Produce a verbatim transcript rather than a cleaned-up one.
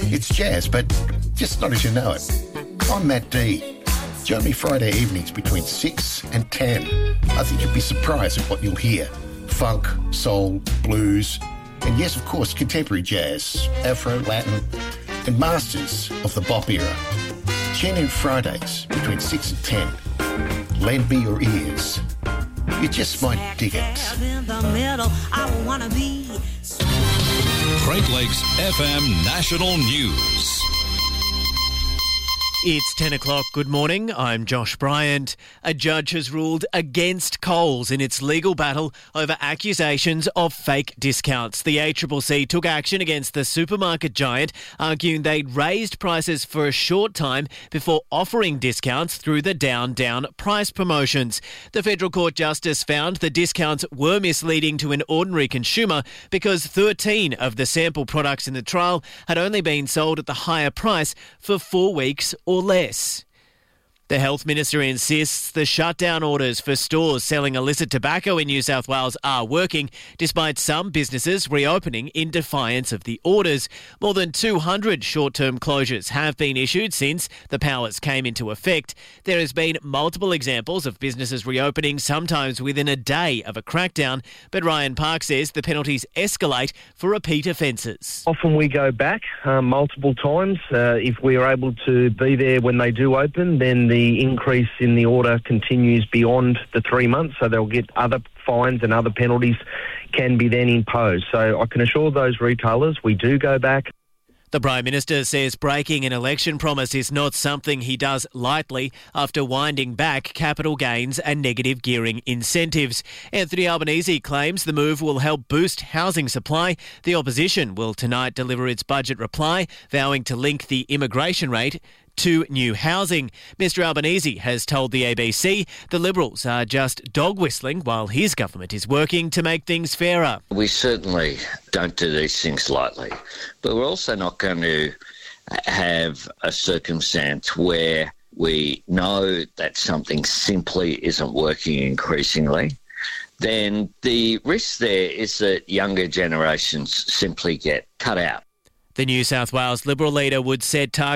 It's jazz, but just not as you know it. I'm Matt D. Join me Friday evenings between six and ten. I think you'll be surprised at what you'll hear. Funk, soul, blues, and yes, of course, contemporary jazz, Afro, Latin, and masters of the bop era. Tune in Fridays between six and ten. Lend me your ears. You just might dig it. Great Lakes F M National News. It's ten o'clock. Good morning. I'm Josh Bryant. A judge has ruled against Coles in its legal battle over accusations of fake discounts. The A C C C took action against the supermarket giant, arguing they'd raised prices for a short time before offering discounts through the down-down price promotions. The Federal Court Justice found the discounts were misleading to an ordinary consumer because thirteen of the sample products in the trial had only been sold at the higher price for four weeks or less. The Health Minister insists the shutdown orders for stores selling illicit tobacco in New South Wales are working, despite some businesses reopening in defiance of the orders. More than two hundred short-term closures have been issued since the powers came into effect. There has been multiple examples of businesses reopening, sometimes within a day of a crackdown, but Ryan Park says the penalties escalate for repeat offences. Often we go back uh, multiple times. Uh, if we are able to be there when they do open, then the The increase in the order continues beyond the three months, so they'll get other fines and other penalties can be then imposed. So I can assure those retailers we do go back. The Prime Minister says breaking an election promise is not something he does lightly after winding back capital gains and negative gearing incentives. Anthony Albanese claims the move will help boost housing supply. The opposition will tonight deliver its budget reply, vowing to link the immigration rate to new housing. Mister Albanese has told the A B C the Liberals are just dog whistling while his government is working to make things fairer. We certainly don't do these things lightly, but we're also not going to have a circumstance where we know that something simply isn't working increasingly. Then the risk there is that younger generations simply get cut out. The New South Wales Liberal leader would set targets